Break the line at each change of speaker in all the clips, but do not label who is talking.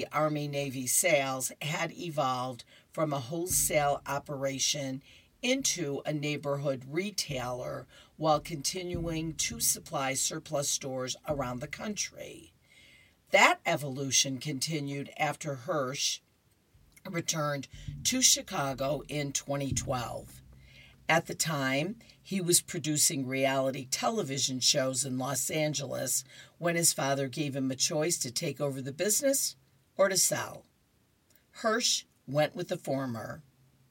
Army-Navy sales had evolved from a wholesale operation into a neighborhood retailer while continuing to supply surplus stores around the country. That evolution continued after Hirsch returned to Chicago in 2012. At the time, he was producing reality television shows in Los Angeles when his father gave him a choice to take over the business or to sell. Hirsch went with the former.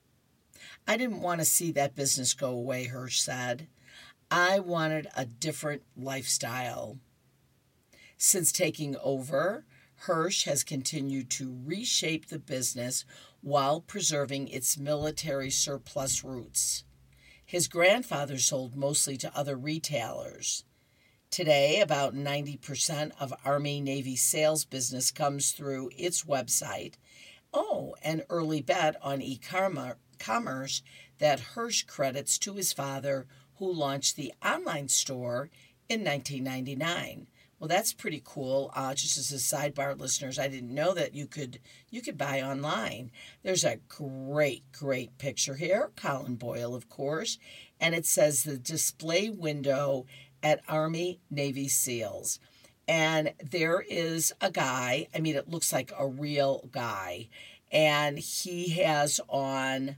I didn't want to see that business go away, Hirsch said. I wanted a different lifestyle. Since taking over, Hirsch has continued to reshape the business while preserving its military surplus roots. His grandfather sold mostly to other retailers. Today, about 90% of Army-Navy sales business comes through its website. Oh, an early bet on e-commerce that Hirsch credits to his father, who launched the online store in 1999. Well, that's pretty cool. Just as a sidebar, listeners, I didn't know that you could buy online. There's a great picture here, Colin Boyle, of course, and it says the display window at Army-Navy SEALs. And there is a guy, I mean, it looks like a real guy, and he has on,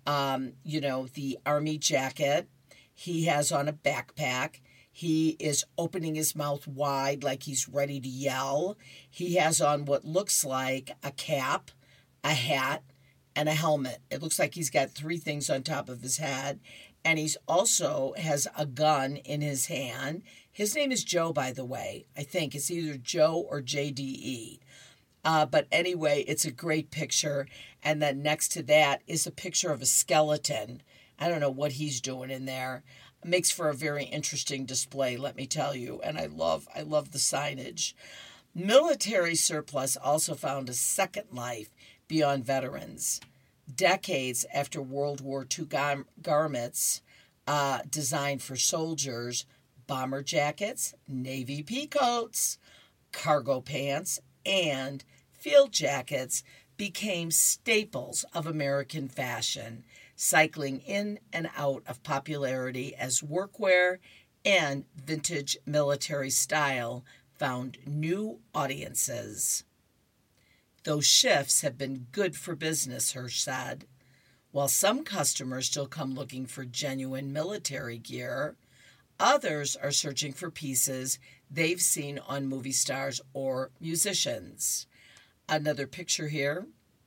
the Army jacket. He has on a backpack. He is opening his mouth wide like he's ready to yell. He has on what looks like a cap, a hat, and a helmet. It looks like he's got three things on top of his head. And he's also has a gun in his hand. His name is Joe, by the way. I think it's either Joe or JDE. But anyway, it's a great picture. And then next to that is a picture of a skeleton. I don't know what he's doing in there. It makes for a very interesting display, let me tell you. And I love the signage. Military surplus also found a second life beyond veterans. Decades after World War II garments designed for soldiers, bomber jackets, Navy pea coats, cargo pants, and field jackets became staples of American fashion, cycling in and out of popularity as workwear and vintage military style found new audiences. Those shifts have been good for business, Hirsch said. While some customers still come looking for genuine military gear, others are searching for pieces they've seen on movie stars or musicians. Another picture here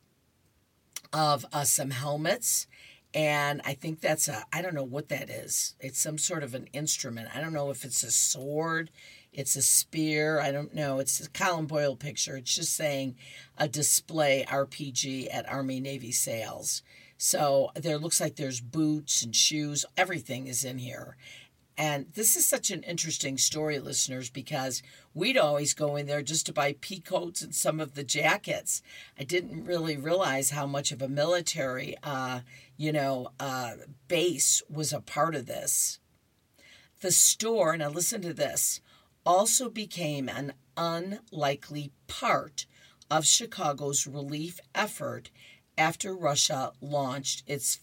of some helmets, and I think that's I don't know what that is. It's some sort of an instrument. I don't know if it's a sword, it's a spear, I don't know. It's a Colin Boyle picture. It's just saying a display RPG at Army-Navy sales. So there looks like there's boots and shoes. Everything is in here. And this is such an interesting story, listeners, because we'd always go in there just to buy pea coats and some of the jackets. I didn't really realize how much of a military, base was a part of this. The store, now listen to this, also became an unlikely part of Chicago's relief effort after Russia launched its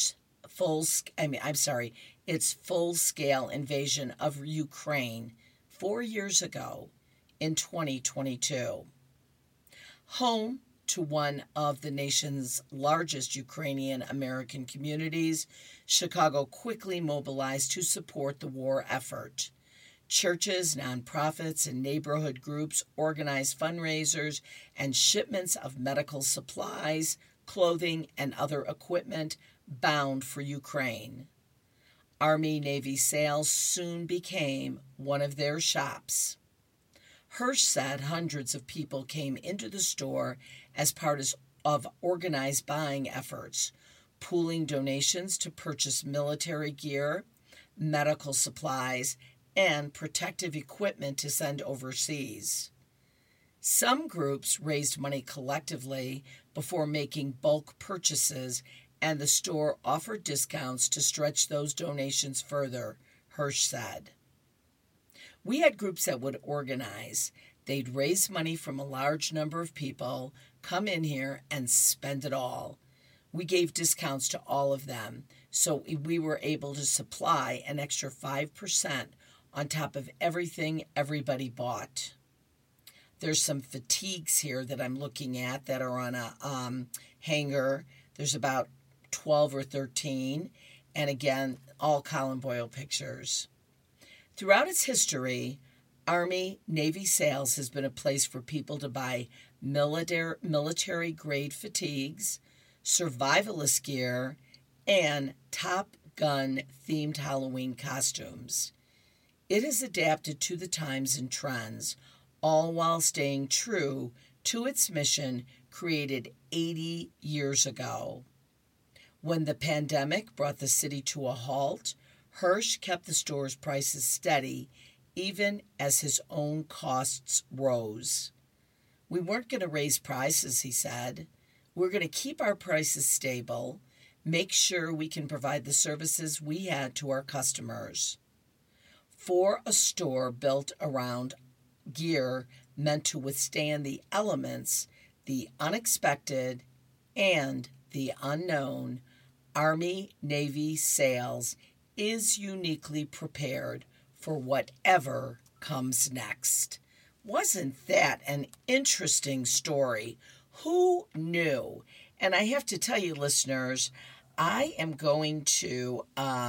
full-scale invasion of Ukraine 4 years ago in 2022. Home to one of the nation's largest Ukrainian American communities, Chicago quickly mobilized to support the war effort. Churches, nonprofits, and neighborhood groups organized fundraisers and shipments of medical supplies, clothing, and other equipment bound for Ukraine. Army-Navy sales soon became one of their shops. Hirsch said hundreds of people came into the store as part of organized buying efforts, pooling donations to purchase military gear, medical supplies, and protective equipment to send overseas. Some groups raised money collectively before making bulk purchases, and the store offered discounts to stretch those donations further, Hirsch said. We had groups that would organize. They'd raise money from a large number of people, come in here, and spend it all. We gave discounts to all of them, so we were able to supply an extra 5% on top of everything everybody bought. There's some fatigues here that I'm looking at that are on a hanger. There's about 12 or 13, and again, all Colin Boyle pictures. Throughout its history, Army Navy Sales has been a place for people to buy military-grade fatigues, survivalist gear, and Top Gun-themed Halloween costumes. It has adapted to the times and trends, all while staying true to its mission created 80 years ago. When the pandemic brought the city to a halt, Hirsch kept the store's prices steady, even as his own costs rose. We weren't going to raise prices, he said. We're going to keep our prices stable, make sure we can provide the services we had to our customers. For a store built around gear meant to withstand the elements, the unexpected, and the unknown, Army Navy Sales is uniquely prepared for whatever comes next. Wasn't that an interesting story? Who knew? And I have to tell you, listeners, I am going to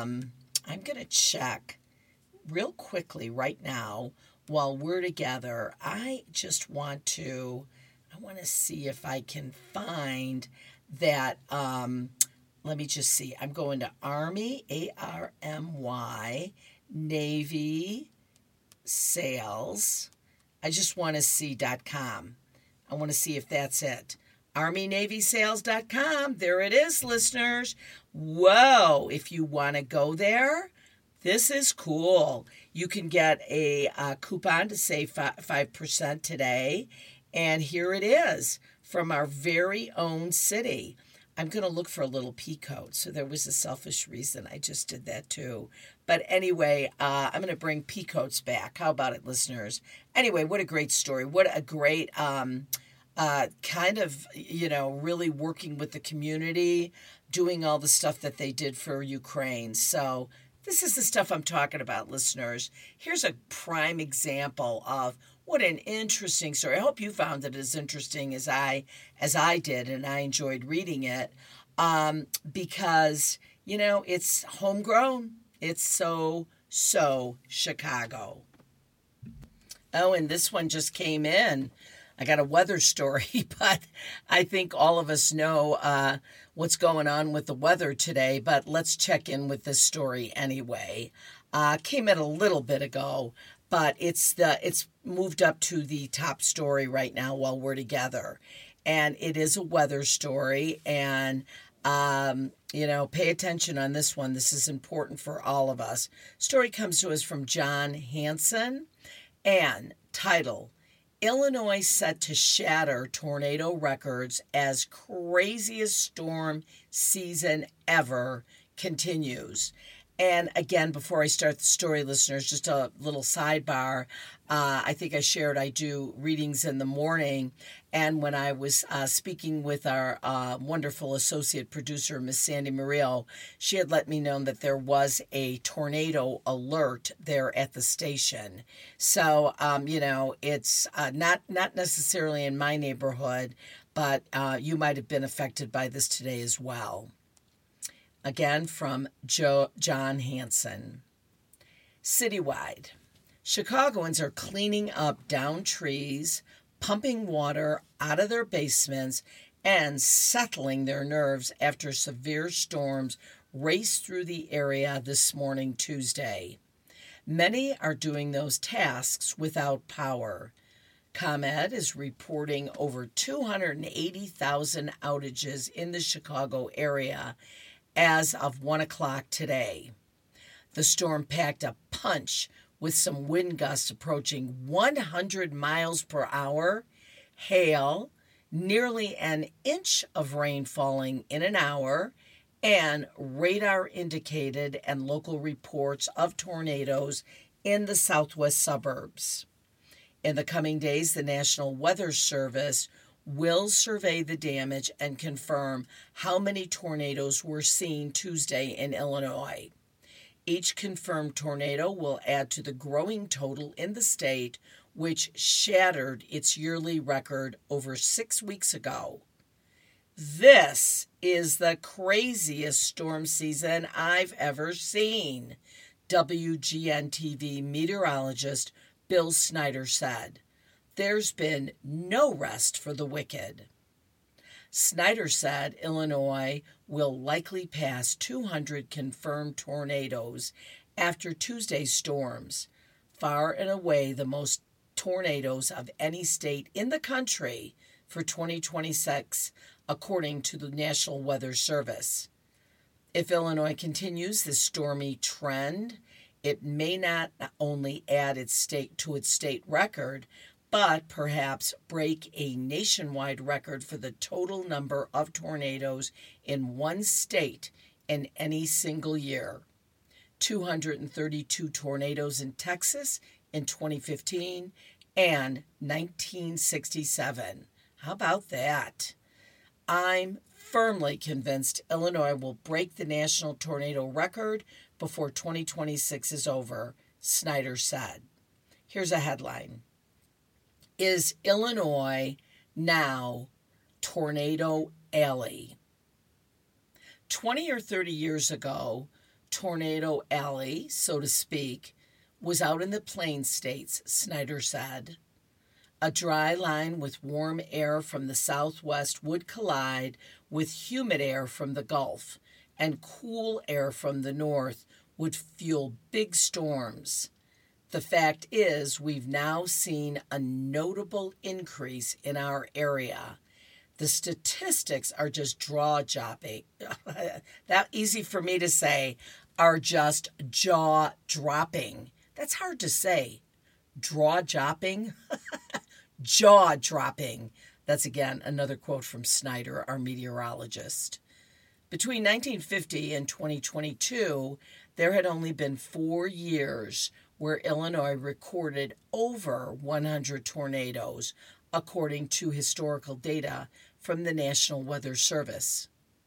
check real quickly right now while we're together. I want to see if I can find that. Let me just see. I'm going to Army, ARMY, Navy Sales. I just want to see .com. I want to see if that's it. ArmyNavySales.com. There it is, listeners. Whoa, if you want to go there, this is cool. You can get a coupon to save 5% today. And here it is from our very own city. I'm going to look for a little P-code. So there was a selfish reason I just did that too. But anyway, I'm going to bring P-codes back. How about it, listeners? Anyway, what a great story. What a great really working with the community, doing all the stuff that they did for Ukraine. So this is the stuff I'm talking about, listeners. Here's a prime example of what an interesting story. I hope you found it as interesting as I did, and I enjoyed reading it because, it's homegrown. It's so Chicago. Oh, and this one just came in. I got a weather story, but I think all of us know what's going on with the weather today, but let's check in with this story anyway. Came in a little bit ago, but it's moved up to the top story right now while we're together. And it is a weather story, and pay attention on this one. This is important for all of us. Story comes to us from John Hansen, and title, Illinois set to shatter tornado records as craziest storm season ever continues. And again, before I start the story, listeners, just a little sidebar. I think I shared I do readings in the morning. And when I was speaking with our wonderful associate producer, Miss Sandy Murillo, she had let me know that there was a tornado alert there at the station. So, it's not necessarily in my neighborhood, but you might have been affected by this today as well. Again, from John Hansen. Citywide. Chicagoans are cleaning up downed trees, pumping water out of their basements, and settling their nerves after severe storms raced through the area this morning, Tuesday. Many are doing those tasks without power. ComEd is reporting over 280,000 outages in the Chicago area as of 1 o'clock today. The storm packed a punch with some wind gusts approaching 100 miles per hour, hail, nearly an inch of rain falling in an hour, and radar indicated and local reports of tornadoes in the southwest suburbs. In the coming days, the National Weather Service will survey the damage and confirm how many tornadoes were seen Tuesday in Illinois. Each confirmed tornado will add to the growing total in the state, which shattered its yearly record over 6 weeks ago. This is the craziest storm season I've ever seen, WGN-TV meteorologist Bill Snyder said. There's been no rest for the wicked. Snyder said Illinois will likely pass 200 confirmed tornadoes after Tuesday's storms, far and away the most tornadoes of any state in the country for 2026, according to the National Weather Service. If Illinois continues this stormy trend, it may not only add its state record, but perhaps break a nationwide record for the total number of tornadoes in one state in any single year. 232 tornadoes in Texas in 2015 and 1967. How about that? I'm firmly convinced Illinois will break the national tornado record before 2026 is over, Snyder said. Here's a headline. Is Illinois now Tornado Alley? 20 or 30 years ago, Tornado Alley, so to speak, was out in the Plains states, Snyder said. A dry line with warm air from the southwest would collide with humid air from the Gulf, and cool air from the north would fuel big storms. The fact is, we've now seen a notable increase in our area. The statistics are just jaw-dropping. That easy for me to say, are just jaw-dropping. That's hard to say. Jaw-dropping? Jaw-dropping. That's, again, another quote from Snyder, our meteorologist. Between 1950 and 2022, there had only been 4 years where Illinois recorded over 100 tornadoes, according to historical data from the National Weather Service.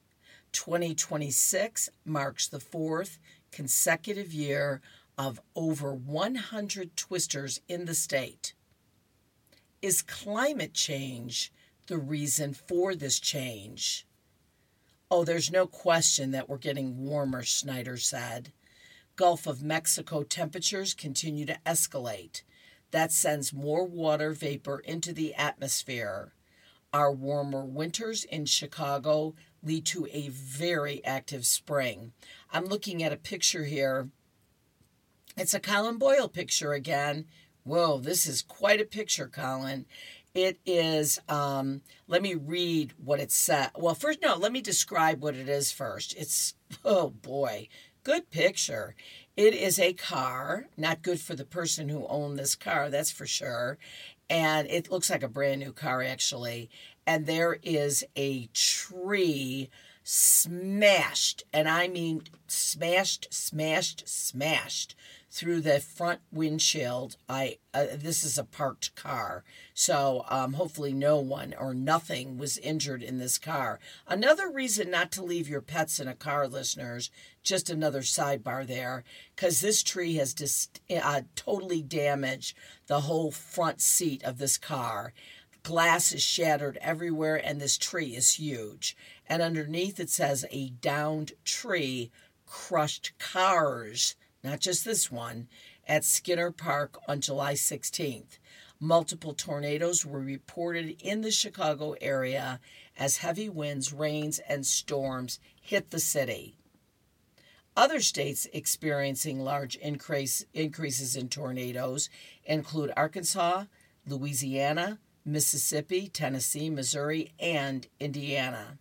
2026 marks the 4th consecutive year of over 100 twisters in the state. Is climate change the reason for this change? Oh, there's no question that we're getting warmer, Snyder said. Gulf of Mexico temperatures continue to escalate. That sends more water vapor into the atmosphere. Our warmer winters in Chicago lead to a very active spring. I'm looking at a picture here. It's a Colin Boyle picture again. Whoa, this is quite a picture, Colin. It is, let me read what it said. Well, first, no, let me describe what it is first. It's, oh boy, good picture. It is a car, not good for the person who owned this car, that's for sure. And it looks like a brand new car, actually. And there is a tree smashed, and I mean smashed through the front windshield. This is a parked car, so hopefully no one or nothing was injured in this car. Another reason not to leave your pets in a car, listeners, just another sidebar there, because this tree has totally damaged the whole front seat of this car. Glass is shattered everywhere, and this tree is huge. And underneath it says a downed tree crushed cars, not just this one, at Skinner Park on July 16th. Multiple tornadoes were reported in the Chicago area as heavy winds, rains, and storms hit the city. Other states experiencing large increases in tornadoes include Arkansas, Louisiana, Mississippi, Tennessee, Missouri, and Indiana.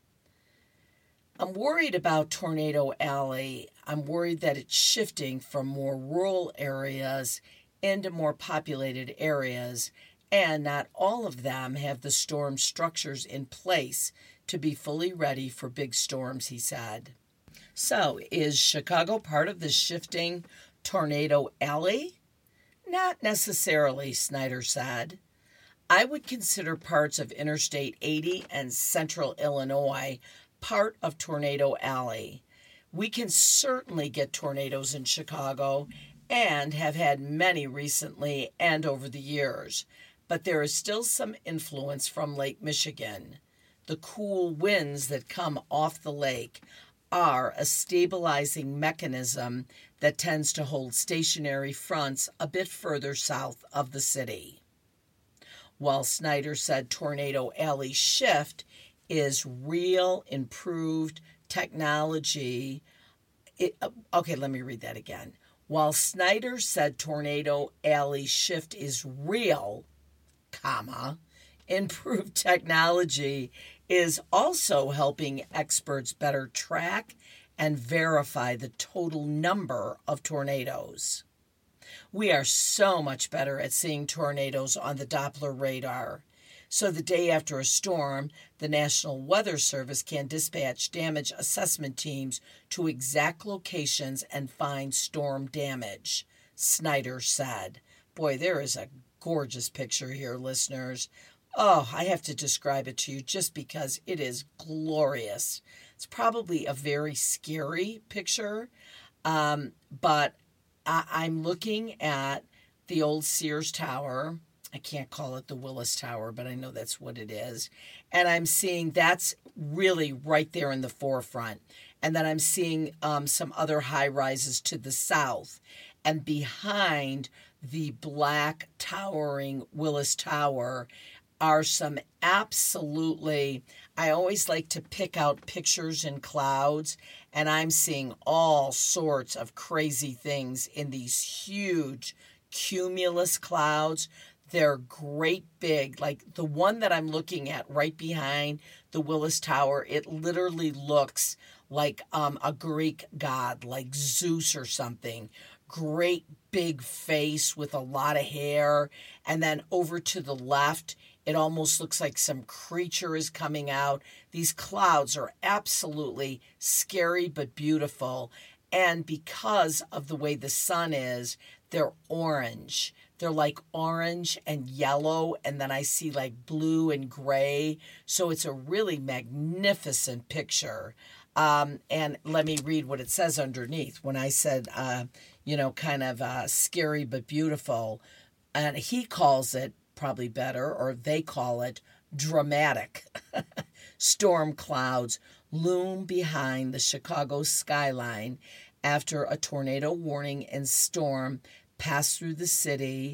I'm worried about Tornado Alley. I'm worried that it's shifting from more rural areas into more populated areas, and not all of them have the storm structures in place to be fully ready for big storms, he said. So, is Chicago part of this shifting Tornado Alley? Not necessarily, Snyder said. I would consider parts of Interstate 80 and Central Illinois part of Tornado Alley. We can certainly get tornadoes in Chicago and have had many recently and over the years, but there is still some influence from Lake Michigan. The cool winds that come off the lake are a stabilizing mechanism that tends to hold stationary fronts a bit further south of the city. While Snyder said Tornado Alley shift is real improved technology. Okay, let me read that again. While Snyder said Tornado Alley shift is real, improved technology is also helping experts better track and verify the total number of tornadoes. We are so much better at seeing tornadoes on the Doppler radar. So the day after a storm, the National Weather Service can dispatch damage assessment teams to exact locations and find storm damage, Snyder said. Boy, there is a gorgeous picture here, listeners. Oh, I have to describe it to you just because it is glorious. It's probably a very scary picture, but I'm looking at the old Sears Tower. I can't call it the Willis Tower, but I know that's what it is. And I'm seeing that's really right there in the forefront. And then I'm seeing some other high rises to the south. And behind the black towering Willis Tower are some absolutely, I always like to pick out pictures in clouds, and I'm seeing all sorts of crazy things in these huge cumulus clouds. They're great big, like the one that I'm looking at right behind the Willis Tower, it literally looks like a Greek god, like Zeus or something. Great big face with a lot of hair. And then over to the left, it almost looks like some creature is coming out. These clouds are absolutely scary but beautiful. And because of the way the sun is, they're orange. They're like orange and yellow, and then I see like blue and gray. So it's a really magnificent picture. And let me read what it says underneath. When I said, kind of scary but beautiful, and he calls it probably better, or they call it dramatic. Storm clouds loom behind the Chicago skyline after a tornado warning and storm passed through the city,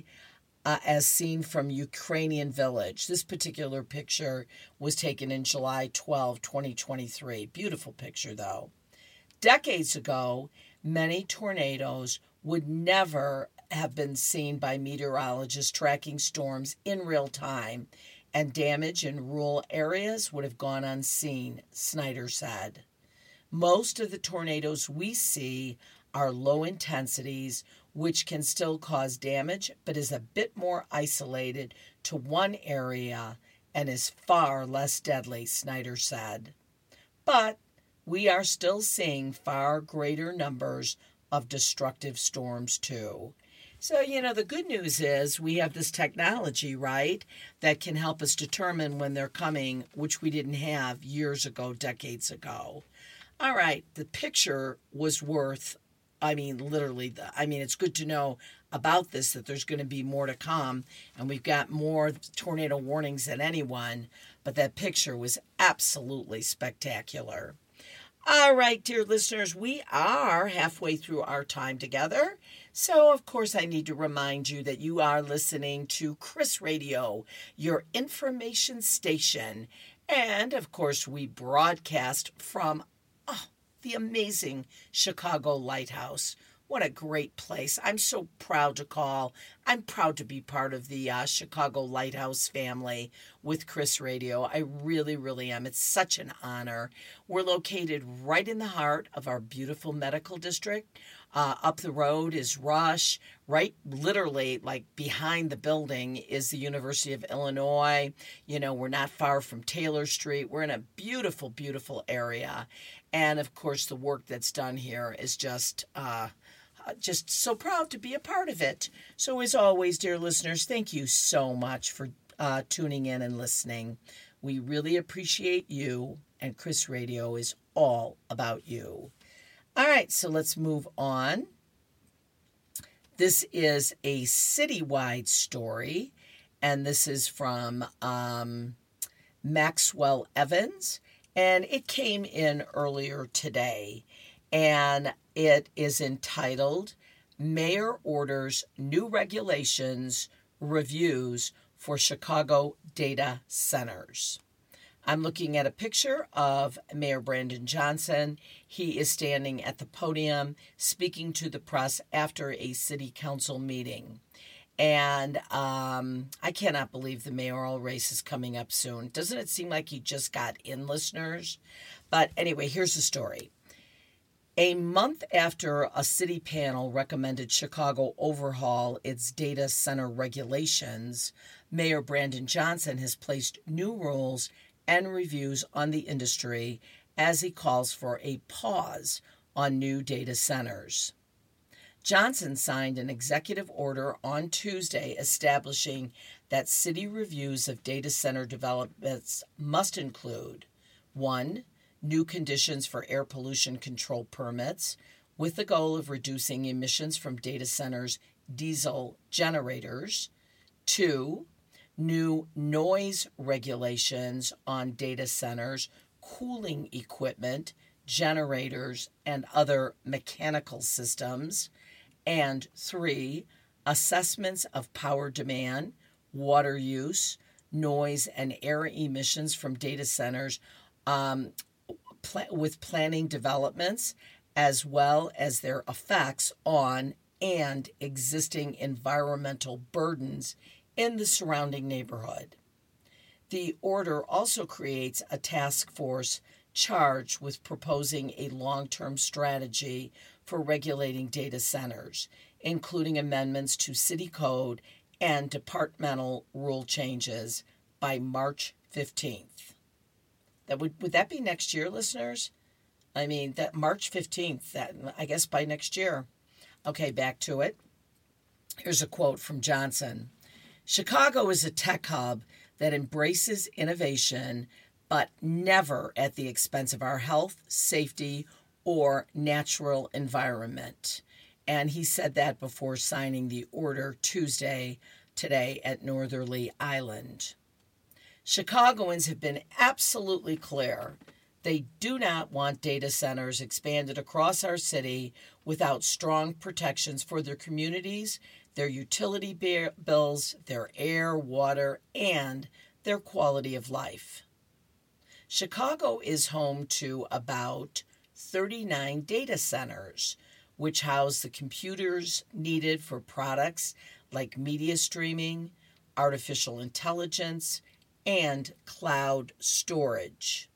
as seen from Ukrainian Village. This particular picture was taken in July 12, 2023. Beautiful picture, though. Decades ago, many tornadoes would never have been seen by meteorologists tracking storms in real time, and damage in rural areas would have gone unseen, Snyder said. Most of the tornadoes we see are low intensities, which can still cause damage, but is a bit more isolated to one area and is far less deadly, Snyder said. But we are still seeing far greater numbers of destructive storms too. So, the good news is we have this technology, right, that can help us determine when they're coming, which we didn't have years ago, decades ago. All right, the picture was worth, literally, it's good to know about this, that there's going to be more to come, and we've got more tornado warnings than anyone, but that picture was absolutely spectacular. All right, dear listeners, we are halfway through our time together. So, of course, I need to remind you that you are listening to Chris Radio, your information station. And, of course, we broadcast from the amazing Chicago Lighthouse. What a great place. I'm so proud to call. I'm proud to be part of the Chicago Lighthouse family with Chris Radio. I really, really am. It's such an honor. We're located right in the heart of our beautiful medical district. Up the road is Rush. Right, literally, like behind the building is the University of Illinois. We're not far from Taylor Street. We're in a beautiful, beautiful area. And, of course, the work that's done here is just just so proud to be a part of it. So as always, dear listeners, thank you so much for tuning in and listening. We really appreciate you, and Chris Radio is all about you. All right, so let's move on. This is a citywide story, and this is from Maxwell Evans, and it came in earlier today, and it is entitled Mayor Orders New Regulations Reviews for Chicago Data Centers. I'm looking at a picture of Mayor Brandon Johnson. He is standing at the podium speaking to the press after a city council meeting. And I cannot believe the mayoral race is coming up soon. Doesn't it seem like he just got in, listeners? But anyway, here's the story. A month after a city panel recommended Chicago overhaul its data center regulations, Mayor Brandon Johnson has placed new rules and reviews on the industry as he calls for a pause on new data centers. Johnson signed an executive order on Tuesday establishing that city reviews of data center developments must include 1. New conditions for air pollution control permits, with the goal of reducing emissions from data centers' diesel generators. 2. New noise regulations on data centers, cooling equipment, generators, and other mechanical systems. And 3, assessments of power demand, water use, noise, and air emissions from data centers with planning developments, as well as their effects on and existing environmental burdens in the surrounding neighborhood. The order also creates a task force charged with proposing a long-term strategy for regulating data centers, including amendments to city code and departmental rule changes by March 15th. Would that be next year, listeners? I mean, that March 15th, that I guess by next year. Okay, back to it. Here's a quote from Johnson. Chicago is a tech hub that embraces innovation, but never at the expense of our health, safety, or natural environment. And he said that before signing the order today at Northerly Island. Chicagoans have been absolutely clear. They do not want data centers expanded across our city without strong protections for their communities, their utility bills, their air, water, and their quality of life. Chicago is home to about 39 data centers, which house the computers needed for products like media streaming, artificial intelligence, and cloud storage.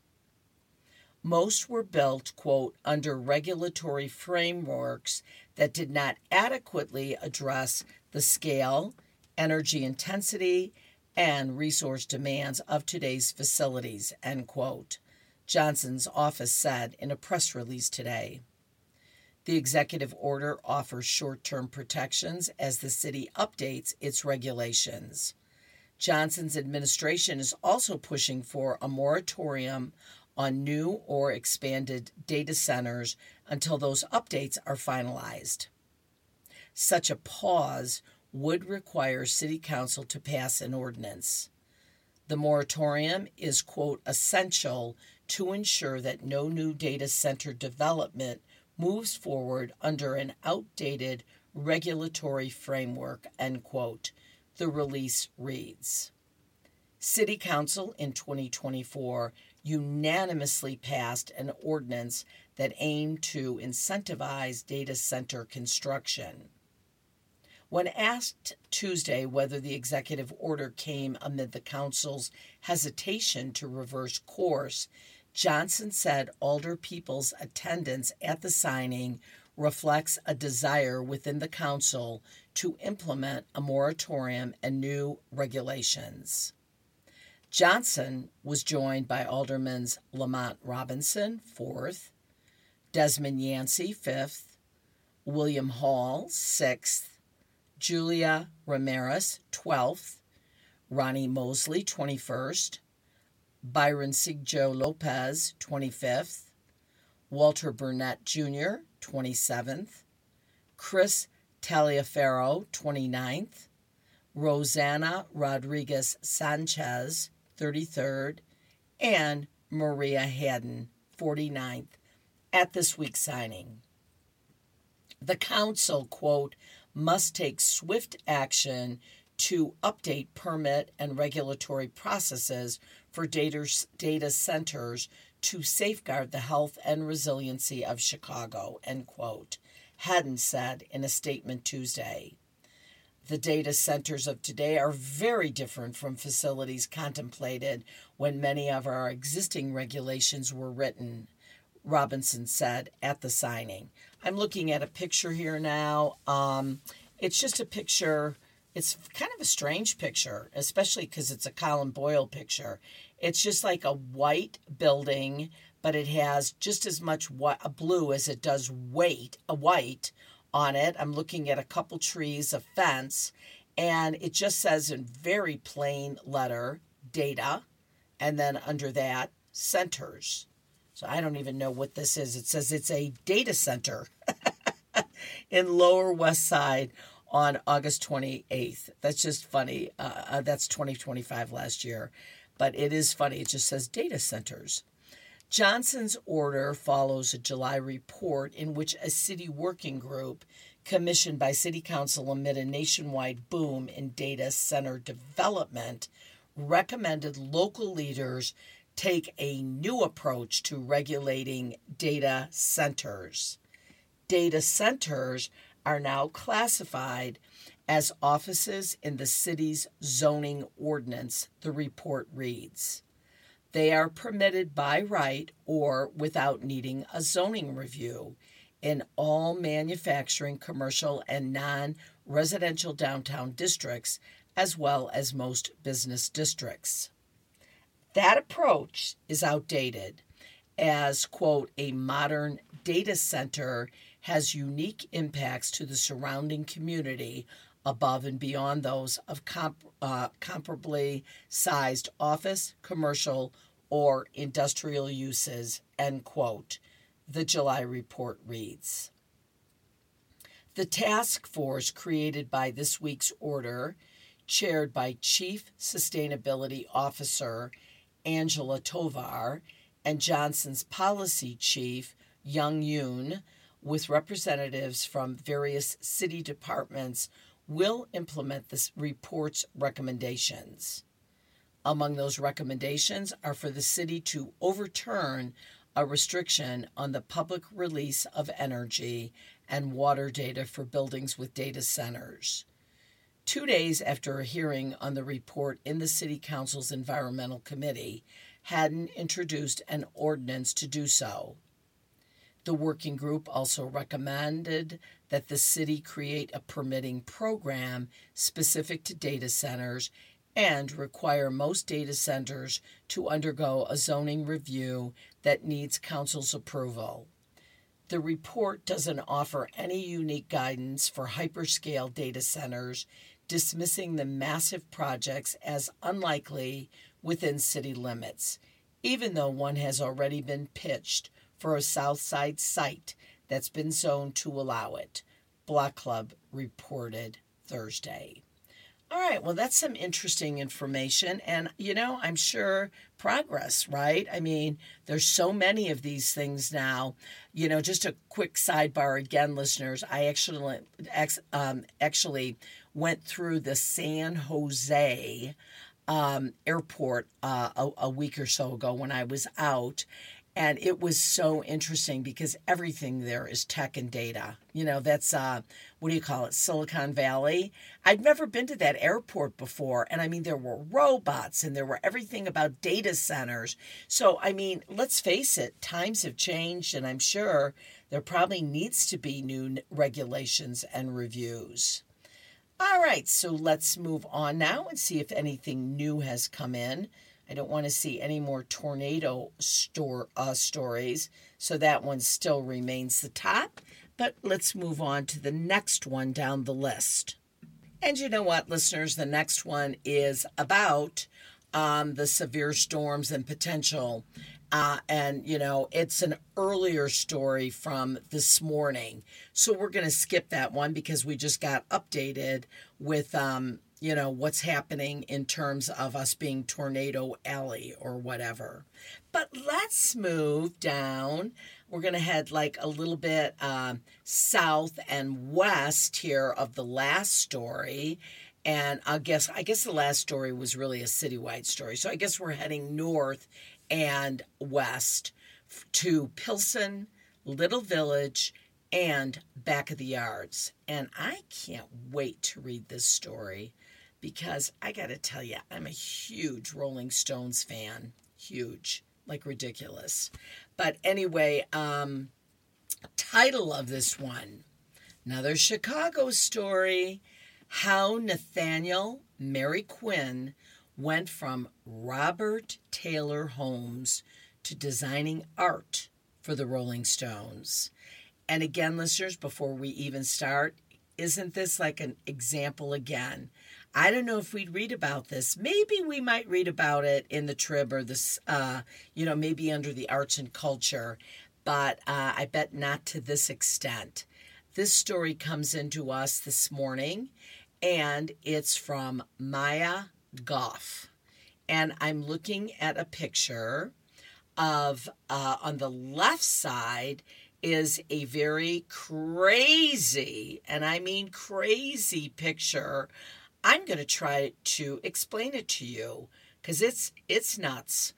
Most were built, quote, under regulatory frameworks that did not adequately address the scale, energy intensity, and resource demands of today's facilities, end quote, Johnson's office said in a press release today. The executive order offers short-term protections as the city updates its regulations. Johnson's administration is also pushing for a moratorium on new or expanded data centers until those updates are finalized. Such a pause would require City Council to pass an ordinance. The moratorium is, quote, essential to ensure that no new data center development moves forward under an outdated regulatory framework, end quote, the release reads. City Council in 2024 unanimously passed an ordinance that aimed to incentivize data center construction. When asked Tuesday whether the executive order came amid the council's hesitation to reverse course, Johnson said Alder people's attendance at the signing reflects a desire within the council to implement a moratorium and new regulations. Johnson was joined by Aldermans Lamont Robinson, 4th, Desmond Yancey, 5th, William Hall, 6th. Julia Ramirez, 12th. Ronnie Mosley, 21st. Byron Sigjo Lopez, 25th. Walter Burnett Jr., 27th. Chris Taliaferro, 29th. Rosanna Rodriguez Sanchez, 33rd. And Maria Haddon, 49th, at this week's signing. The council, quote, must take swift action to update permit and regulatory processes for data centers to safeguard the health and resiliency of Chicago, end quote, Haddon said in a statement Tuesday. The data centers of today are very different from facilities contemplated when many of our existing regulations were written, Robinson said at the signing. I'm looking at a picture here now. It's just a picture. It's kind of a strange picture, especially because it's a Colin Boyle picture. It's just like a white building, but it has just as much blue as it does white on it. I'm looking at a couple trees, a fence, and it just says in very plain letter, data, and then under that, centers. So I don't even know what this is. It says it's a data center in Lower West Side on August 28th. That's just funny. That's 2025 last year. But it is funny. It just says data centers. Johnson's order follows a July report in which a city working group commissioned by City Council amid a nationwide boom in data center development recommended local leaders take a new approach to regulating data centers. Data centers are now classified as offices in the city's zoning ordinance, the report reads. They are permitted by right or without needing a zoning review in all manufacturing, commercial, and non-residential downtown districts, as well as most business districts. That approach is outdated as, quote, a modern data center has unique impacts to the surrounding community above and beyond those of comparably sized office, commercial, or industrial uses, end quote, the July report reads. The task force created by this week's order, chaired by Chief Sustainability Officer Angela Tovar and Johnson's policy chief, Young Yoon, with representatives from various city departments, will implement this report's recommendations. Among those recommendations are for the city to overturn a restriction on the public release of energy and water data for buildings with data centers. 2 days after a hearing on the report in the City Council's Environmental Committee, Haddon introduced an ordinance to do so. The working group also recommended that the city create a permitting program specific to data centers and require most data centers to undergo a zoning review that needs council's approval. The report doesn't offer any unique guidance for hyperscale data centers, dismissing the massive projects as unlikely within city limits, even though one has already been pitched for a Southside site that's been zoned to allow it, Block Club reported Thursday. All right, well, that's some interesting information. And, I'm sure progress, right? I mean, there's so many of these things now. Just a quick sidebar again, listeners. I actually went through the San Jose airport a week or so ago when I was out. And it was so interesting because everything there is tech and data. That's, Silicon Valley. I'd never been to that airport before. And I mean, there were robots and there were everything about data centers. So, I mean, let's face it, times have changed. And I'm sure there probably needs to be new regulations and reviews. All right, so let's move on now and see if anything new has come in. I don't want to see any more tornado stories, so that one still remains the top. But let's move on to the next one down the list. And you know what, listeners? The next one is about the severe storms and potential. It's an earlier story from this morning. So we're going to skip that one because we just got updated with, what's happening in terms of us being Tornado Alley or whatever. But let's move down. We're going to head like a little bit south and west here of the last story. And I guess the last story was really a citywide story. So I guess we're heading north and west to Pilsen, Little Village, and Back of the Yards. And I can't wait to read this story because I got to tell you, I'm a huge Rolling Stones fan. Huge, like ridiculous. But anyway, title of this one, another Chicago story, How Nathaniel Mary Quinn went from Robert Taylor Homes to designing art for the Rolling Stones. And again, listeners, before we even start, isn't this like an example again? I don't know if we'd read about this. Maybe we might read about it in the Trib or this, maybe under the arts and culture, but I bet not to this extent. This story comes into us this morning, and it's from Maya Goff. And I'm looking at a picture of, on the left side is a very crazy, and I mean crazy picture. I'm going to try to explain it to you because it's nuts.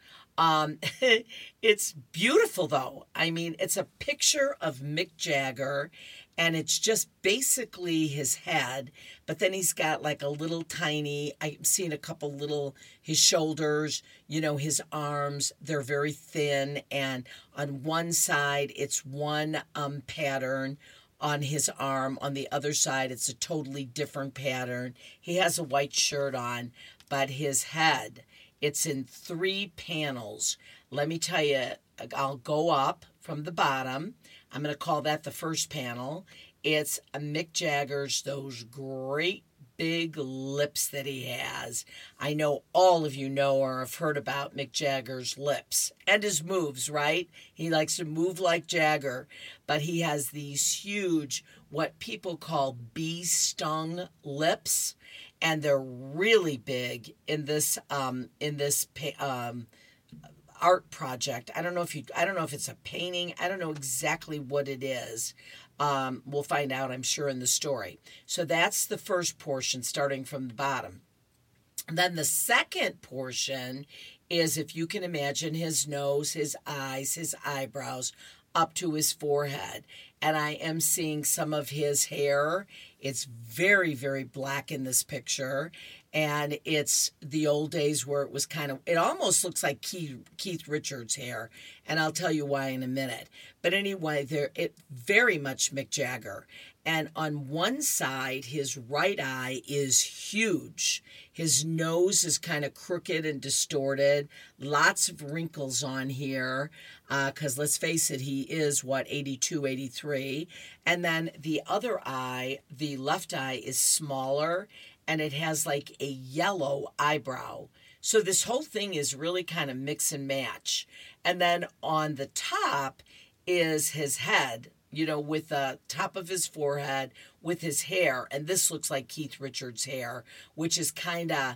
It's beautiful though. I mean, it's a picture of Mick Jagger, and it's just basically his head, but then he's got like a little tiny, I've seen a couple little, his shoulders, his arms, they're very thin, and on one side it's one pattern on his arm. On the other side, it's a totally different pattern. He has a white shirt on, but his head, it's in 3 panels. Let me tell you, I'll go up from the bottom. I'm going to call that the first panel. It's Mick Jagger's, those great big lips that he has. I know all of you know or have heard about Mick Jagger's lips and his moves, right? He likes to move like Jagger, but he has these huge, what people call bee-stung lips, and they're really big in this art project. I don't know if it's a painting. I don't know exactly what it is. We'll find out, I'm sure, in the story. So that's the first portion, starting from the bottom. And then the second portion is, if you can imagine, his nose, his eyes, his eyebrows, up to his forehead. And I am seeing some of his hair. It's very, very black in this picture. And it's the old days where it almost looks like Keith Richards' hair. And I'll tell you why in a minute. But anyway, it very much Mick Jagger. And on one side, his right eye is huge. His nose is kind of crooked and distorted. Lots of wrinkles on here. Because let's face it, he is, 82, 83. And then the other eye, the left eye, is smaller. And it has like a yellow eyebrow. So this whole thing is really kind of mix and match. And then on the top is his head, with the top of his forehead, with his hair. And this looks like Keith Richards' hair, which is kind of,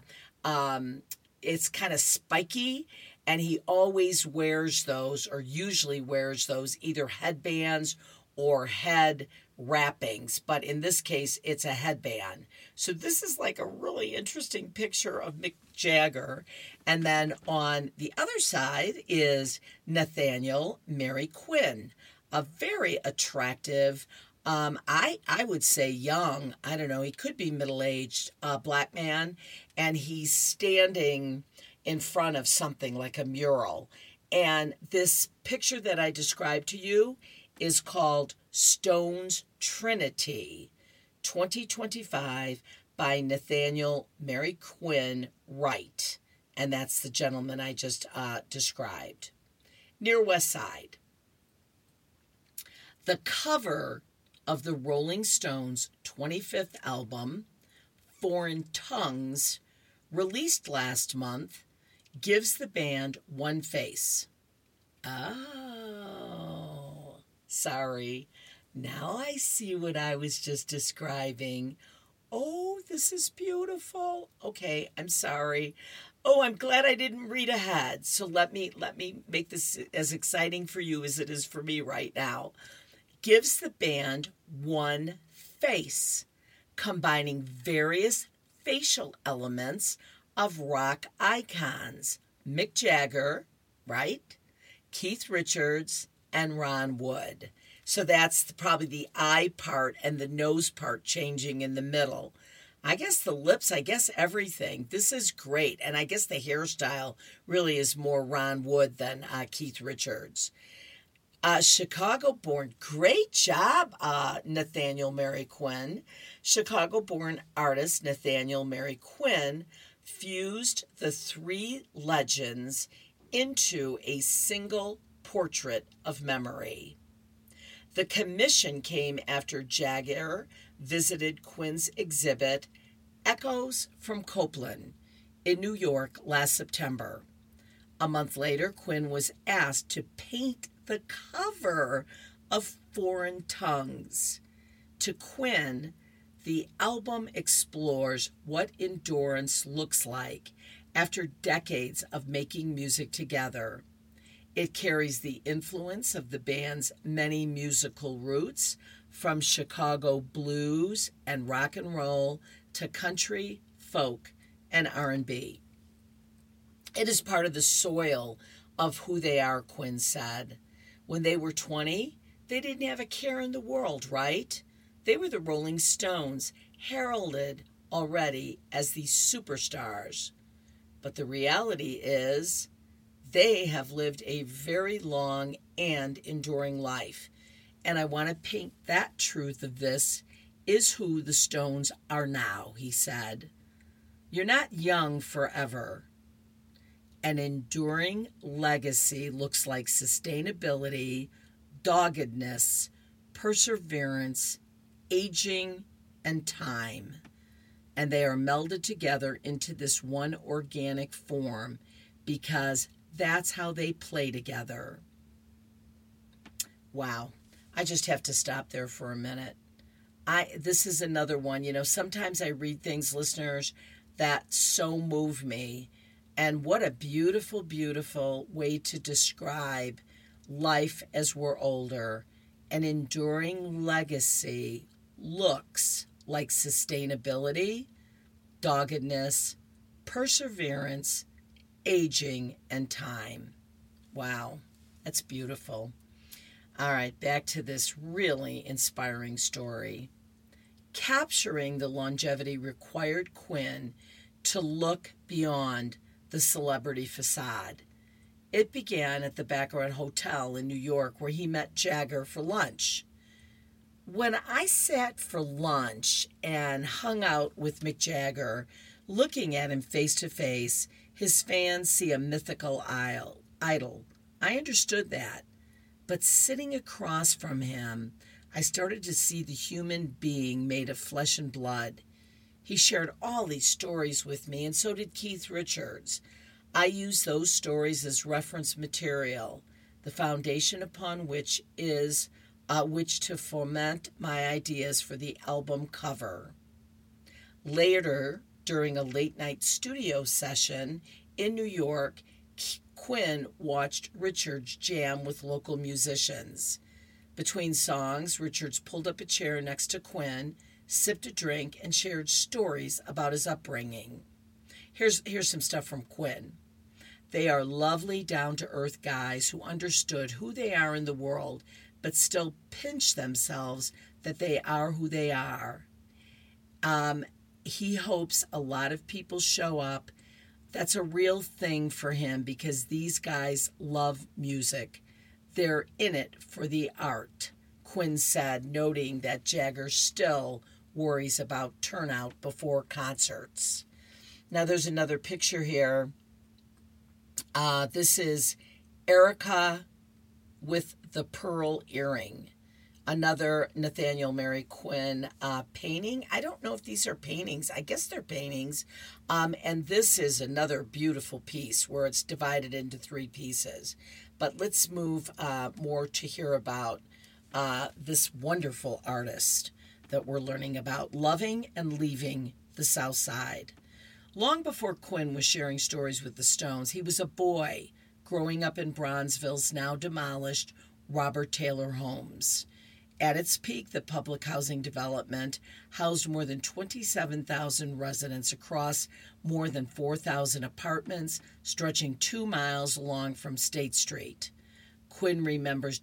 it's kind of spiky. And he always wears those, or usually wears those, either headbands or head wrappings. But in this case, it's a headband. So this is like a really interesting picture of Mick Jagger. And then on the other side is Nathaniel Mary Quinn, a very attractive, I would say young, I don't know, he could be middle-aged, black man. And he's standing in front of something like a mural. And this picture that I described to you is called Stones Trinity 2025 by Nathaniel Mary Quinn Wright. And that's the gentleman I just described. Near West Side. The cover of the Rolling Stones' 25th album, Foreign Tongues, released last month, gives the band one face. Oh, sorry. Now I see what I was just describing. Oh, this is beautiful. Okay, I'm sorry. Oh, I'm glad I didn't read ahead. So let me make this as exciting for you as it is for me right now. Gives the band one face, combining various facial elements of rock icons. Mick Jagger, right? Keith Richards, and Ron Wood. So that's probably the eye part and the nose part changing in the middle. I guess the lips, I guess everything. This is great. And I guess the hairstyle really is more Ron Wood than Keith Richards. Chicago-born, great job, Nathaniel Mary Quinn. Chicago-born artist Nathaniel Mary Quinn fused the three legends into a single portrait of memory. The commission came after Jagger visited Quinn's exhibit, Echoes from Copeland, in New York last September. A month later, Quinn was asked to paint the cover of Foreign Tongues. To Quinn, the album explores what endurance looks like after decades of making music together. It carries the influence of the band's many musical roots, from Chicago blues and rock and roll to country, folk, and R&B. It is part of the soil of who they are, Quinn said. When they were 20, they didn't have a care in the world, right? They were the Rolling Stones, heralded already as the superstars. But the reality is, they have lived a very long and enduring life. And I want to paint that truth of this is who the Stones are now, he said. You're not young forever. An enduring legacy looks like sustainability, doggedness, perseverance, aging, and time. And they are melded together into this one organic form because that's how they play together. Wow. I just have to stop there for a minute. This is another one. You know, sometimes I read things, listeners, that so move me. And what a beautiful, beautiful way to describe life as we're older. An enduring legacy looks like sustainability, doggedness, perseverance, aging, and time. Wow, that's beautiful. All right, back to this really inspiring story. Capturing the longevity required Quinn to look beyond the celebrity facade. It began at the Baccarat Hotel in New York, where he met Jagger for lunch. When I sat for lunch and hung out with Mick Jagger, looking at him face to face, his fans see a mythical idol. I understood that. But sitting across from him, I started to see the human being made of flesh and blood. He shared all these stories with me, and so did Keith Richards. I use those stories as reference material, the foundation upon which to foment my ideas for the album cover. Later, during a late-night studio session in New York, Quinn watched Richards jam with local musicians. Between songs, Richards pulled up a chair next to Quinn, sipped a drink, and shared stories about his upbringing. Here's some stuff from Quinn. They are lovely, down-to-earth guys who understood who they are in the world, but still pinch themselves that they are who they are. He hopes a lot of people show up. That's a real thing for him because these guys love music. They're in it for the art, Quinn said, noting that Jagger still worries about turnout before concerts. Now there's another picture here. This is Erica with the pearl earring. Another Nathaniel Mary Quinn painting. I don't know if these are paintings. I guess they're paintings. And this is another beautiful piece where it's divided into three pieces. But let's move more to hear about this wonderful artist that we're learning about, loving and leaving the South Side. Long before Quinn was sharing stories with the Stones, he was a boy growing up in Bronzeville's now demolished Robert Taylor Homes. At its peak, the public housing development housed more than 27,000 residents across more than 4,000 apartments, stretching 2 miles along from State Street. Quinn remembers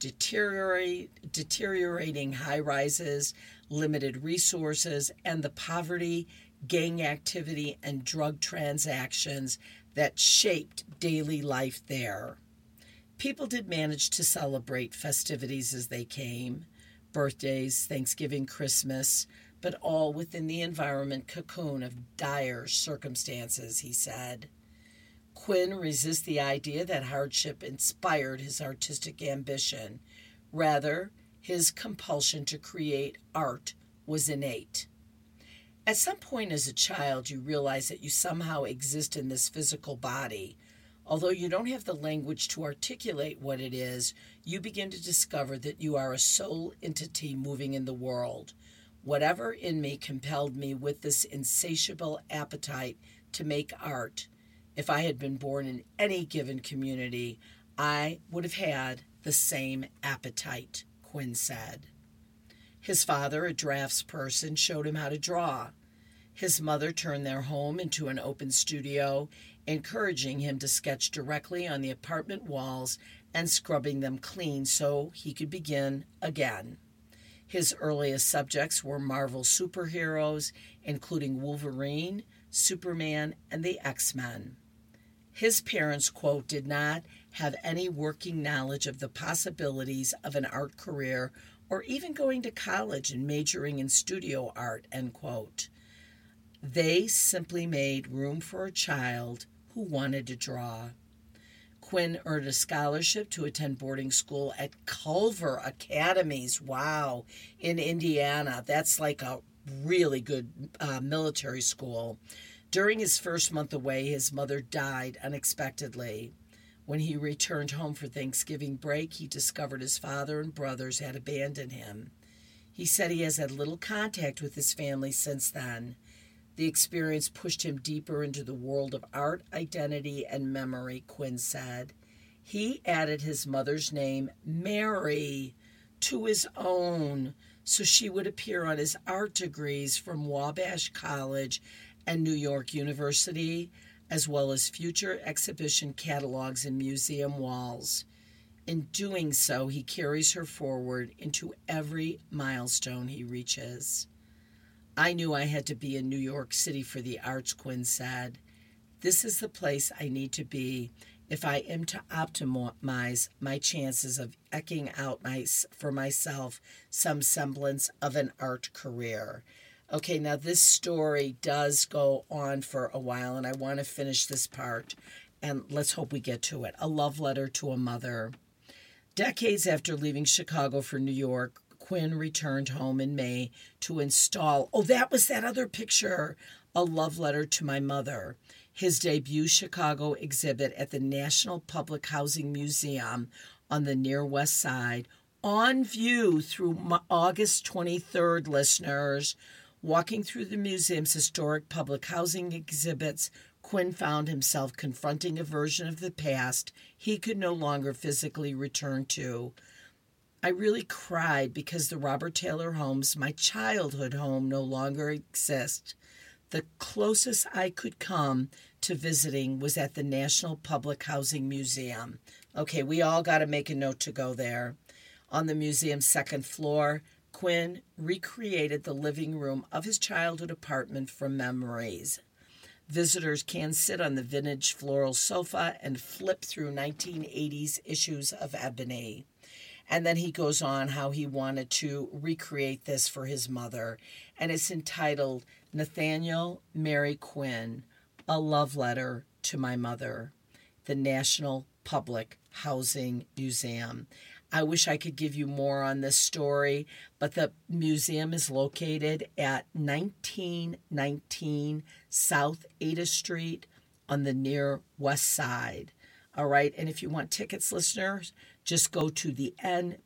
deteriorating high-rises, limited resources, and the poverty, gang activity, and drug transactions that shaped daily life there. People did manage to celebrate festivities as they came, birthdays, Thanksgiving, Christmas, but all within the environment cocoon of dire circumstances, he said. Quinn resists the idea that hardship inspired his artistic ambition. Rather, his compulsion to create art was innate. At some point as a child, you realize that you somehow exist in this physical body. Although you don't have the language to articulate what it is, you begin to discover that you are a soul entity moving in the world. Whatever in me compelled me with this insatiable appetite to make art. If I had been born in any given community, I would have had the same appetite, Quinn said. His father, a draftsperson, showed him how to draw. His mother turned their home into an open studio, encouraging him to sketch directly on the apartment walls and scrubbing them clean so he could begin again. His earliest subjects were Marvel superheroes, including Wolverine, Superman, and the X-Men. His parents, quote, did not have any working knowledge of the possibilities of an art career or even going to college and majoring in studio art, end quote. They simply made room for a child who wanted to draw. Quinn earned a scholarship to attend boarding school at Culver Academies, wow, in Indiana. That's like a really good military school. During his first month away, his mother died unexpectedly. When he returned home for Thanksgiving break, he discovered his father and brothers had abandoned him. He said he has had little contact with his family since then. The experience pushed him deeper into the world of art, identity, and memory, Quinn said. He added his mother's name, Mary, to his own, so she would appear on his art degrees from Wabash College and New York University, as well as future exhibition catalogs and museum walls. In doing so, he carries her forward into every milestone he reaches. I knew I had to be in New York City for the arts, Quinn said. This is the place I need to be if I am to optimize my chances of eking out for myself some semblance of an art career. Okay, now this story does go on for a while, and I want to finish this part, and let's hope we get to it. A love letter to a mother. Decades after leaving Chicago for New York, Quinn returned home in May to install, that was that other picture, A Love Letter to My Mother, his debut Chicago exhibit at the National Public Housing Museum on the Near West Side, on view through August 23rd, listeners. Walking through the museum's historic public housing exhibits, Quinn found himself confronting a version of the past he could no longer physically return to. I really cried because the Robert Taylor Homes, my childhood home, no longer exist. The closest I could come to visiting was at the National Public Housing Museum. Okay, we all got to make a note to go there. On the museum's second floor, Quinn recreated the living room of his childhood apartment from memories. Visitors can sit on the vintage floral sofa and flip through 1980s issues of Ebony. And then he goes on how he wanted to recreate this for his mother. And it's entitled Nathaniel Mary Quinn, A Love Letter to My Mother, the National Public Housing Museum. I wish I could give you more on this story, but the museum is located at 1919 South Ada Street on the near west side. All right, and if you want tickets, listeners, just go to the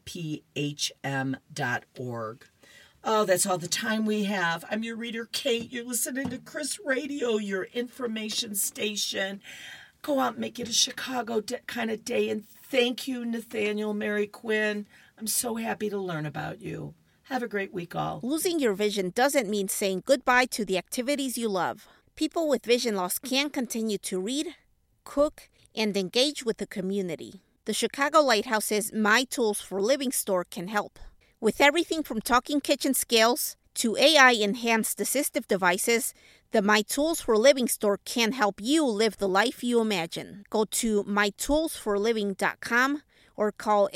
nphm.org. Oh, that's all the time we have. I'm your reader, Kate. You're listening to Chris Radio, your information station. Go out and make it a Chicago kind of day. And thank you, Nathaniel Mary Quinn. I'm so happy to learn about you. Have a great week, all.
Losing your vision doesn't mean saying goodbye to the activities you love. People with vision loss can continue to read, cook, and engage with the community. The Chicago Lighthouse's My Tools for Living store can help. With everything from talking kitchen scales to AI-enhanced assistive devices, the My Tools for Living store can help you live the life you imagine. Go to mytoolsforliving.com or call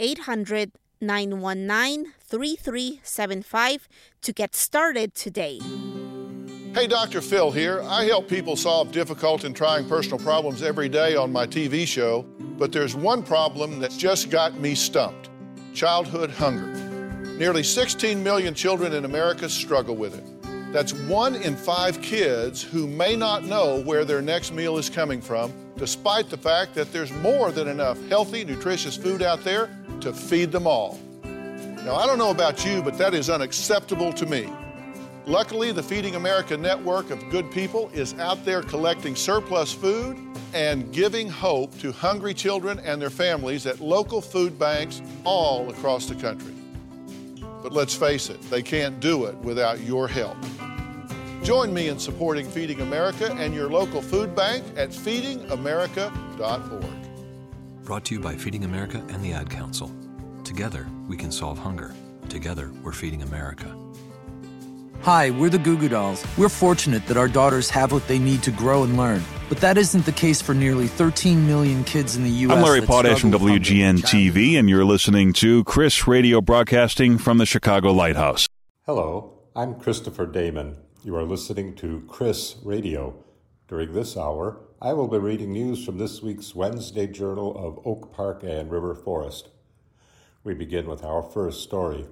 800-919-3375 to get started today.
Hey, Dr. Phil here. I help people solve difficult and trying personal problems every day on my TV show, but there's one problem that's just got me stumped: childhood hunger. Nearly 16 million children in America struggle with it. That's 1 in 5 kids who may not know where their next meal is coming from, despite the fact that there's more than enough healthy, nutritious food out there to feed them all. Now, I don't know about you, but that is unacceptable to me. Luckily, the Feeding America network of good people is out there collecting surplus food and giving hope to hungry children and their families at local food banks all across the country. But let's face it, they can't do it without your help. Join me in supporting Feeding America and your local food bank at feedingamerica.org.
Brought to you by Feeding America and the Ad Council. Together, we can solve hunger. Together, we're feeding America.
Hi, we're the Goo Goo Dolls. We're fortunate that our daughters have what they need to grow and learn. But that isn't the case for nearly 13 million kids in the U.S.
I'm Larry Potash from WGN-TV, and you're listening to Chris Radio broadcasting from the Chicago Lighthouse.
Hello, I'm Christopher Damon. You are listening to Chris Radio. During this hour, I will be reading news from this week's Wednesday Journal of Oak Park and River Forest. We begin with our first story.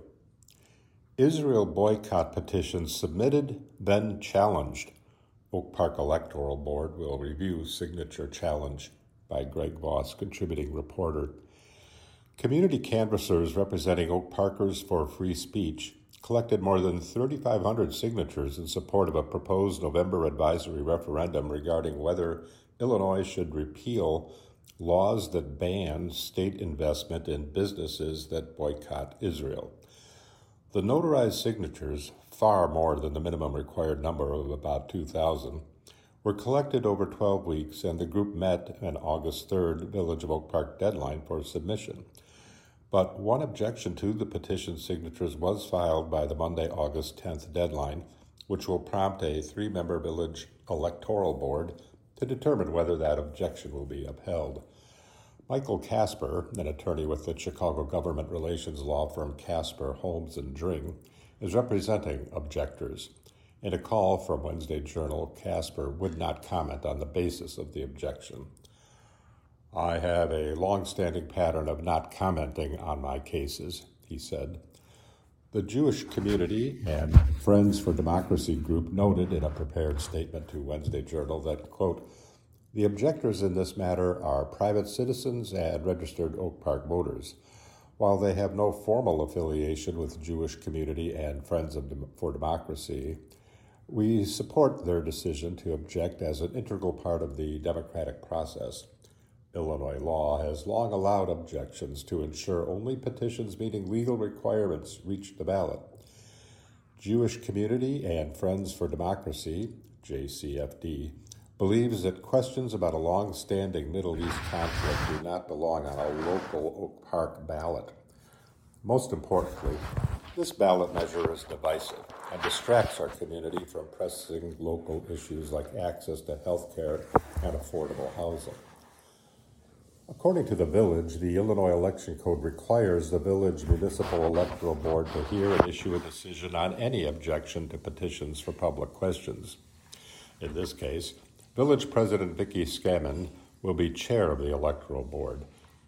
Israel boycott petition submitted, then challenged. Oak Park Electoral Board will review signature challenge, by Greg Voss, contributing reporter. Community canvassers representing Oak Parkers for free speech collected more than 3,500 signatures in support of a proposed November advisory referendum regarding whether Illinois should repeal laws that ban state investment in businesses that boycott Israel. The notarized signatures, far more than the minimum required number of about 2,000, were collected over 12 weeks, and the group met an August 3rd Village of Oak Park deadline for submission. But one objection to the petition signatures was filed by the Monday, August 10th deadline, which will prompt a 3-member Village Electoral Board to determine whether that objection will be upheld. Michael Casper, an attorney with the Chicago government relations law firm Casper, Holmes & Dring, is representing objectors. In a call from Wednesday Journal, Casper would not comment on the basis of the objection. I have a long-standing pattern of not commenting on my cases, he said. The Jewish Community and Friends for Democracy group noted in a prepared statement to Wednesday Journal that, quote, the objectors in this matter are private citizens and registered Oak Park voters. While they have no formal affiliation with Jewish Community and Friends for Democracy, we support their decision to object as an integral part of the democratic process. Illinois law has long allowed objections to ensure only petitions meeting legal requirements reach the ballot. Jewish Community and Friends for Democracy, JCFD, believes that questions about a long-standing Middle East conflict do not belong on a local Oak Park ballot. Most importantly, this ballot measure is divisive and distracts our community from pressing local issues like access to health care and affordable housing. According to the Village, the Illinois Election Code requires the Village Municipal Electoral Board to hear and issue a decision on any objection to petitions for public questions. In this case, Village President Vicki Scammon will be chair of the Electoral Board.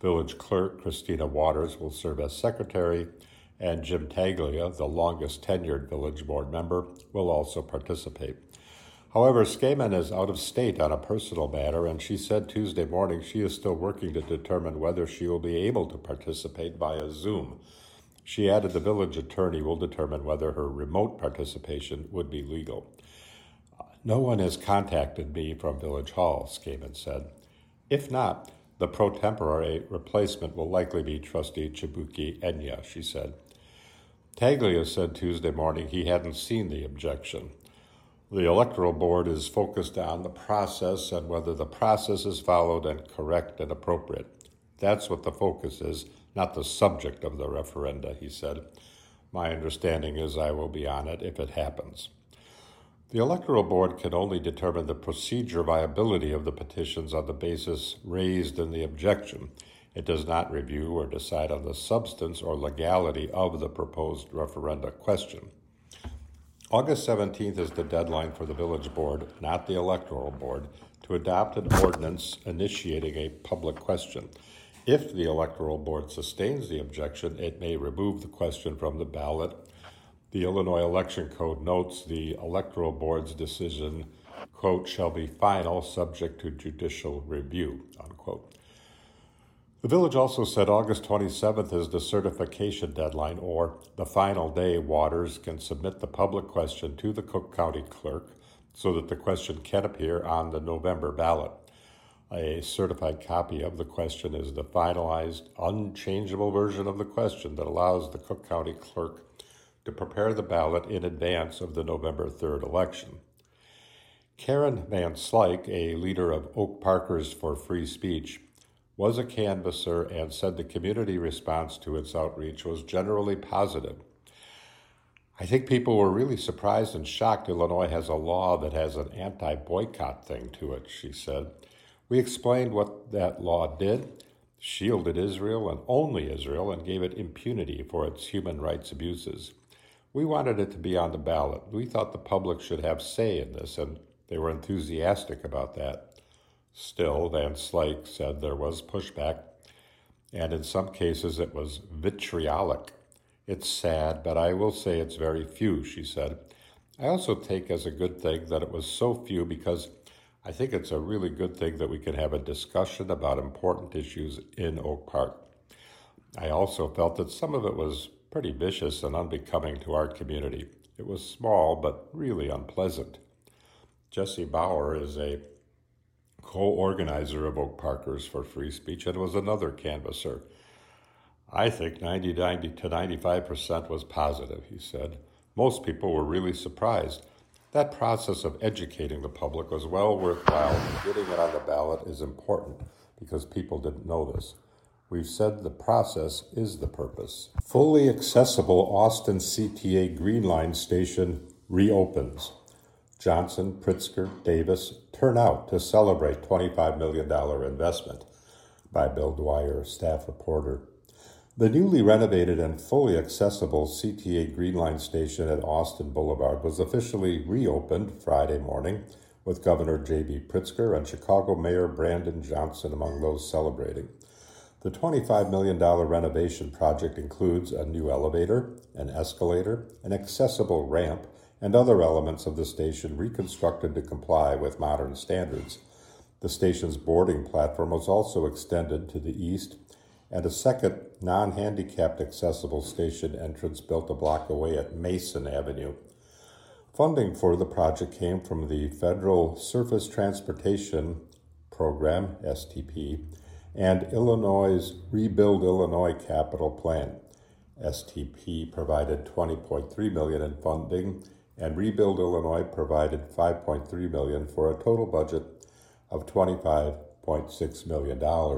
Village Clerk Christina Waters will serve as secretary, and Jim Taglia, the longest tenured village board member, will also participate. However, Skaman is out of state on a personal matter, and she said Tuesday morning she is still working to determine whether she will be able to participate via Zoom. She added the village attorney will determine whether her remote participation would be legal. No one has contacted me from Village Hall, Skaman said. If not, the pro tempore replacement will likely be Trustee Chibuki Enya, she said. Taglia said Tuesday morning he hadn't seen the objection. The Electoral Board is focused on the process and whether the process is followed and correct and appropriate. That's what the focus is, not the subject of the referenda, he said. My understanding is I will be on it if it happens. The Electoral Board can only determine the procedure viability of the petitions on the basis raised in the objection. It does not review or decide on the substance or legality of the proposed referenda question. August 17th is the deadline for the Village Board, not the Electoral Board, to adopt an ordinance initiating a public question. If the Electoral Board sustains the objection, it may remove the question from the ballot. The Illinois Election Code notes the Electoral Board's decision, quote, shall be final, subject to judicial review, unquote. The village also said August 27th is the certification deadline, or the final day Waters can submit the public question to the Cook County Clerk so that the question can appear on the November ballot. A certified copy of the question is the finalized, unchangeable version of the question that allows the Cook County Clerk to prepare the ballot in advance of the November 3rd election. Karen Van Slyke, a leader of Oak Parkers for Free Speech, was a canvasser and said the community response to its outreach was generally positive. I think people were really surprised and shocked Illinois has a law that has an anti-boycott thing to it, she said. We explained what that law did, shielded Israel and only Israel, and gave it impunity for its human rights abuses. We wanted it to be on the ballot. We thought the public should have say in this, and they were enthusiastic about that. Still, Van Slyke said there was pushback, and in some cases it was vitriolic. It's sad, but I will say it's very few, she said. I also take as a good thing that it was so few because I think it's a really good thing that we can have a discussion about important issues in Oak Park. I also felt that some of it was pretty vicious and unbecoming to our community. It was small, but really unpleasant. Jesse Bauer is a co-organizer of Oak Parkers for Free Speech and was another canvasser. I think 90 to 95% was positive, he said. Most people were really surprised. That process of educating the public was well worthwhile, and getting it on the ballot is important because people didn't know this. We've said the process is the purpose. Fully accessible Austin CTA Green Line station reopens. Johnson, Pritzker, Davis turn out to celebrate $25 million investment, by Bill Dwyer, staff reporter. The newly renovated and fully accessible CTA Green Line station at Austin Boulevard was officially reopened Friday morning, with Governor J.B. Pritzker and Chicago Mayor Brandon Johnson among those celebrating. The $25 million renovation project includes a new elevator, an escalator, an accessible ramp, and other elements of the station reconstructed to comply with modern standards. The station's boarding platform was also extended to the east, and a second non-handicapped accessible station entrance built a block away at Mason Avenue. Funding for the project came from the Federal Surface Transportation Program, STP, and Illinois' Rebuild Illinois Capital Plan. STP provided $20.3 million in funding, and Rebuild Illinois provided $5.3 million for a total budget of $25.6 million.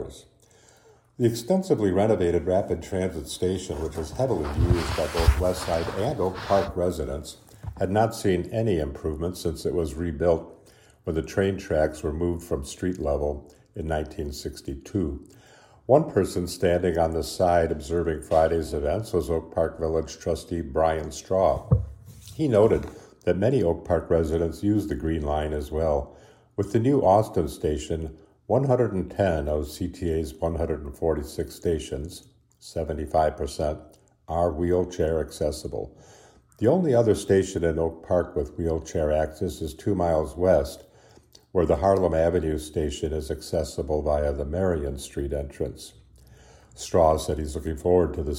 The extensively renovated rapid transit station, which was heavily used by both Westside and Oak Park residents, had not seen any improvement since it was rebuilt when the train tracks were moved from street level in 1962. One person standing on the side observing Friday's events was Oak Park Village trustee Brian Straw. He noted that many Oak Park residents use the Green Line as well. With the new Austin station, 110 of CTA's 146 stations, 75%, are wheelchair accessible. The only other station in Oak Park with wheelchair access is 2 miles west, where the Harlem Avenue station is accessible via the Marion Street entrance. Straw said he's looking forward to the